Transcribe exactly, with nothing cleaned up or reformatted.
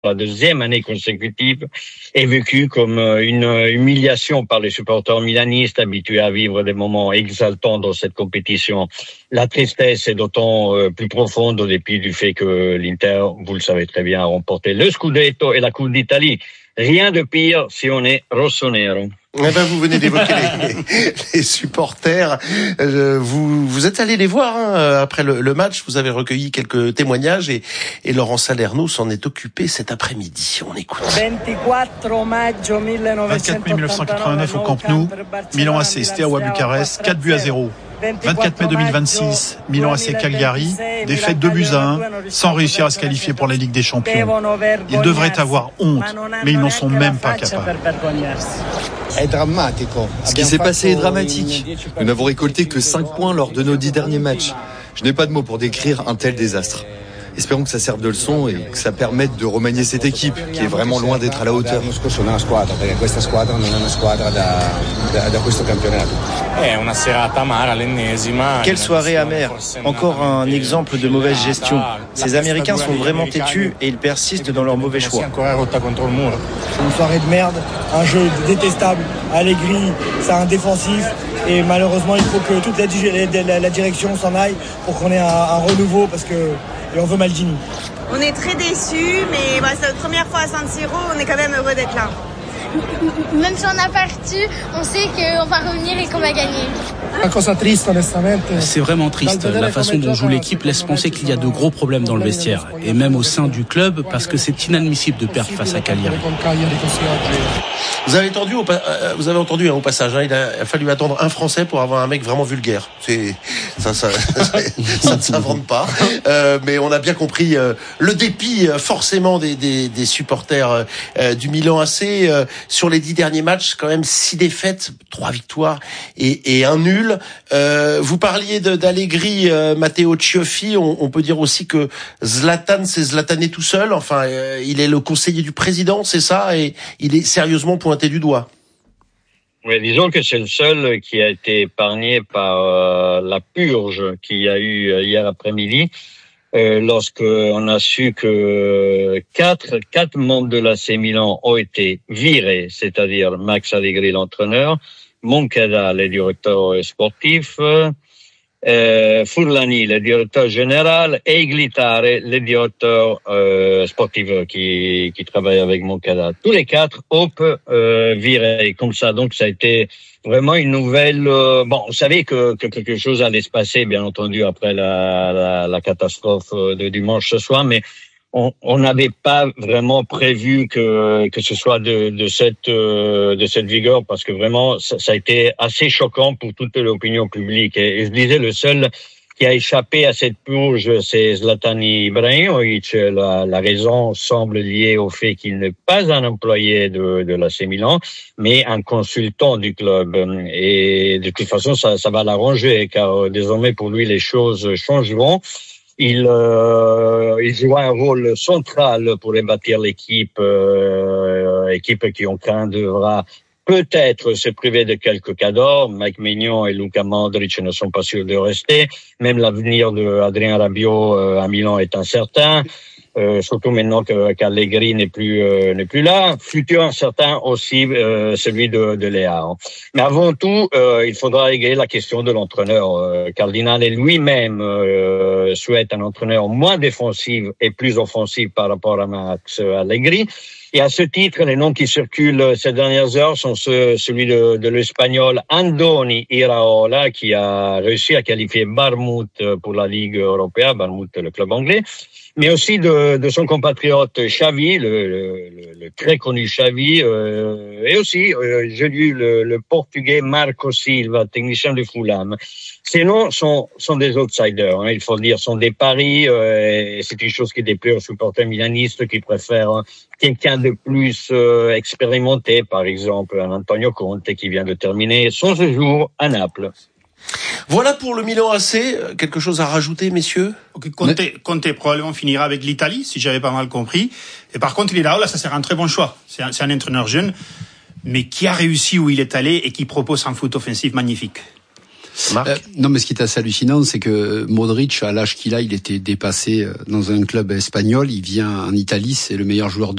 la deuxième année consécutive est vécue comme une humiliation par les supporters milanistes habitués à vivre des moments exaltants dans cette compétition. La tristesse est d'autant plus profonde au dépit du fait que l'Inter, vous le savez très bien, a remporté le Scudetto et la Coupe d'Italie. Rien de pire si on est rossonero. Eh ben, vous venez d'évoquer les, les supporters. Euh, vous, vous êtes allé les voir hein, après le, le match. Vous avez recueilli quelques témoignages et, et Laurent Salerno s'en est occupé cet après-midi. On écoute. vingt-quatre mai dix-neuf cent quatre-vingt-neuf au Camp Nou. Milan A C, Steaua Bucarest, quatre buts à zéro. vingt-quatre mai deux mille vingt-six, Milan A C Cagliari, défaite deux buts à un, sans réussir à se qualifier pour la Ligue des Champions. Ils devraient avoir honte, mais ils n'en sont même pas capables. Ce qui s'est passé est dramatique. Nous n'avons récolté que cinq points lors de nos dix derniers matchs. Je n'ai pas de mots pour décrire un tel désastre. Espérons que ça serve de leçon et que ça permette de remanier cette équipe qui est vraiment loin d'être à la hauteur. Quelle soirée amère. Encore un exemple de mauvaise gestion. Ces Américains sont vraiment têtus et ils persistent dans leurs mauvais choix. Une soirée de merde, un jeu détestable. Allegri, c'est un défensif. Et malheureusement, il faut que toute la, la, la direction s'en aille pour qu'on ait un, un renouveau parce que et on veut Maldini. On est très déçus, mais bah, c'est notre première fois à San Siro, on est quand même heureux d'être là. Même si on a perdu, on sait qu'on va revenir et qu'on va gagner. C'est vraiment triste. La façon dont joue l'équipe laisse penser qu'il y a de gros problèmes dans le vestiaire, et même au sein du club, parce que c'est inadmissible de perdre face à Cagliari. Vous avez entendu au, vous avez entendu hein, au passage, hein, il a fallu attendre un Français pour avoir un mec vraiment vulgaire. C'est ça, ça, ça, ça ne s'invente pas. Euh, mais on a bien compris euh, le dépit euh, forcément des, des, des supporters euh, du Milan A C. Euh, sur les dix derniers matchs, quand même six défaites, trois victoires et, et un nul. Euh, vous parliez de, d'Allegri, euh, Matteo Cioffi. On, on peut dire aussi que Zlatan, c'est Zlatané tout seul. Enfin, euh, il est le conseiller du président, c'est ça, et il est sérieusement pointé du doigt. Oui, disons que c'est le seul qui a été épargné par euh, la purge qu'il y a eu hier après-midi. Euh, lorsque on a su que quatre quatre membres de l'A C Milan ont été virés, c'est-à-dire Max Allegri, l'entraîneur, Moncada, le directeur sportif, euh, Furlani, le directeur général, et Iglitare, le directeur euh, sportif qui qui travaille avec Moncada. Tous les quatre hop euh, virés comme ça. Donc ça a été vraiment une nouvelle. Euh, bon, on savait que, que quelque chose allait se passer, bien entendu, après la, la, la catastrophe de dimanche ce soir, mais on on n'avait pas vraiment prévu que que ce soit de de cette euh, de cette vigueur, parce que vraiment ça, ça a été assez choquant pour toute l'opinion publique. Et, et je disais, le seul qui a échappé à cette purge, c'est Zlatan Ibrahimovic. La, la raison semble liée au fait qu'il n'est pas un employé de, de l'A C Milan, mais un consultant du club. Et de toute façon, ça, ça va l'arranger, car désormais pour lui, les choses changeront. Il, euh, il joue un rôle central pour rebâtir l'équipe, euh, équipe qui, on craint, devra peut-être se priver de quelques cadors. Mike Maignan et Luka Modric ne sont pas sûrs de rester. Même l'avenir de Adrien Rabiot euh, à Milan est incertain. Euh, surtout maintenant que qu'Allegri n'est plus euh, n'est plus là. Futur incertain aussi euh, celui de de Léao. Mais avant tout, euh, il faudra régler la question de l'entraîneur. Euh, Cardinale lui-même euh, souhaite un entraîneur moins défensif et plus offensif par rapport à Max Allegri. Et à ce titre, les noms qui circulent ces dernières heures sont ceux, celui de, de l'Espagnol Andoni Iraola, qui a réussi à qualifier Bournemouth pour la Ligue européenne, Bournemouth, le club anglais, mais aussi de, de son compatriote Xavi, le, le, le très connu Xavi, euh, et aussi, euh, j'ai lu le, le Portugais Marco Silva, technicien de Fulham. Ces noms sont, sont des outsiders, hein, il faut le dire, sont des paris, euh, et c'est une chose qui déplaît aux supporters milanistes qui préfèrent quelqu'un de plus euh, expérimenté, par exemple un Antonio Conte qui vient de terminer son séjour à Naples. Voilà pour le Milan A C. Quelque chose à rajouter, messieurs? Conte, Conte probablement finira avec l'Italie, si j'avais pas mal compris. Et par contre, Iraola, ça sera un très bon choix. C'est un, c'est un entraîneur jeune, mais qui a réussi où il est allé et qui propose un foot offensif magnifique. Euh, non, mais ce qui est assez hallucinant, c'est que Modric, à l'âge qu'il a, il était dépassé dans un club espagnol. Il vient en Italie, c'est le meilleur joueur de